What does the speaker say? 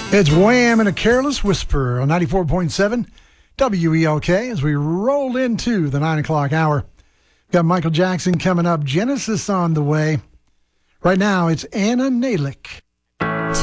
It's Wham and a Careless Whisper on 94.7 WELK as we roll into the 9 o'clock hour. Got Michael Jackson coming up, Genesis on the way. Right now, it's Anna Nalick.